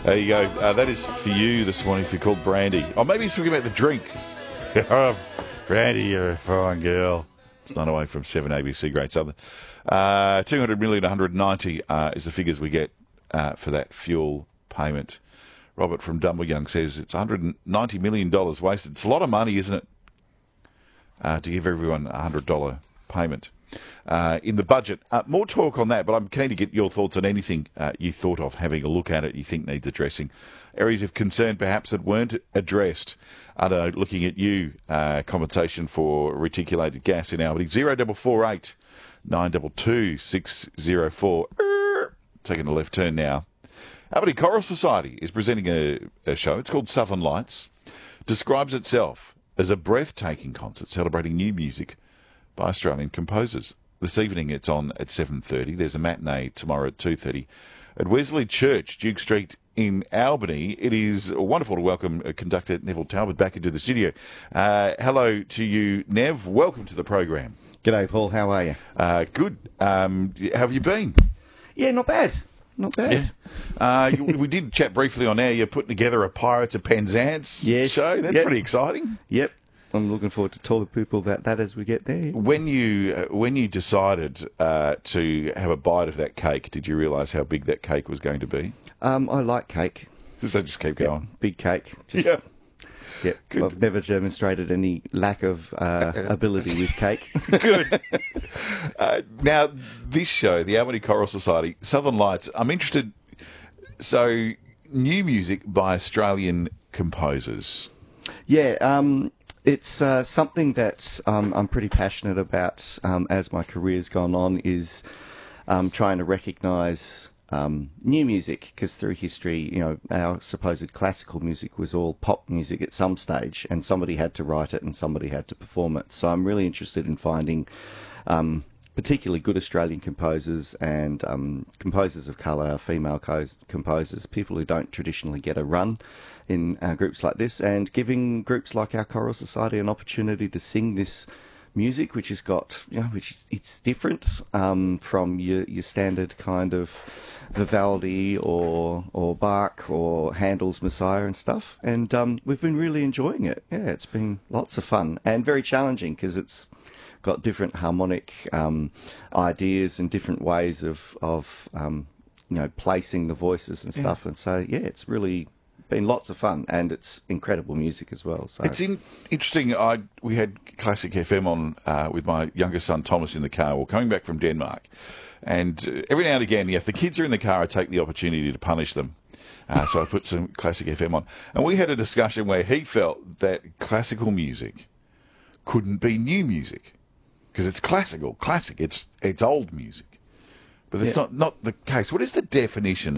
There you go. That is for you this morning if you're called Brandy. Or maybe he's talking about the drink. Brandy, you're a fine girl. It's 9 away from 7 ABC Great Southern. 200 million, 190 is the figures we get for that fuel payment. Robert from Dumbleyung says it's $190 million wasted. It's a lot of money, isn't it, to give everyone a $100 payment in the budget. More talk on that, but I'm keen to get your thoughts on anything you thought of having a look at it you think needs addressing. Areas of concern perhaps that weren't addressed. I don't know, looking at you, compensation for reticulated gas in Albany. 0448 922 604. Taking a left turn now. Albany Choral Society is presenting a show. It's called Southern Lights. Describes itself as a breathtaking concert celebrating new music by Australian composers. This evening it's on at 7:30. There's a matinee tomorrow at 2:30 at Wesley Church, Duke Street in Albany. It is wonderful to welcome conductor Neville Talbot back into the studio. Hello to you, Nev. Welcome to the program. G'day, Paul. How are you? Good. How have you been? Yeah, not bad. Not bad. Yeah. We did chat briefly on air. You're putting together a Pirates of Penzance show. That's pretty exciting. Yep. I'm looking forward to talking to people about that as we get there. When you decided to have a bite of that cake, did you realise how big that cake was going to be? I like cake. So just keep going. Big cake. Yeah. Yep. Good. I've never demonstrated any lack of ability with cake. Good. Now, this show, the Albany Choral Society, Southern Lights, I'm interested. So, new music by Australian composers. Yeah, it's something that I'm pretty passionate about as my career's gone on, is trying to recognise new music, because through history, you know, our supposed classical music was all pop music at some stage, and somebody had to write it and somebody had to perform it. So I'm really interested in finding particularly good Australian composers and composers of colour, female composers, people who don't traditionally get a run in groups like this, and giving groups like our Choral Society an opportunity to sing this music, which has got, you know, it's different from your standard kind of Vivaldi or Bach or Handel's Messiah and stuff. And we've been really enjoying it. Yeah, it's been lots of fun and very challenging, because it's got different harmonic ideas and different ways of placing the voices and stuff. And so, yeah, it's really been lots of fun, and it's incredible music as well. So it's interesting. We had Classic FM on with my youngest son Thomas in the car. We're coming back from Denmark, and every now and again, if the kids are in the car, I take the opportunity to punish them. So I put some Classic FM on, and we had a discussion where he felt that classical music couldn't be new music because it's classic. It's old music, but it's not the case. What is the definition